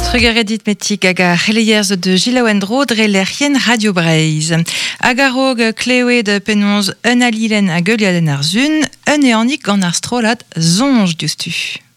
Trugeredit metik hag a c'heleiers de Gilaouendro dre lerien Radio Breiz. Hag a rog klewe de penonz un alilen a geuliaden ar zun, un eannik gant ar strolat zonj justu.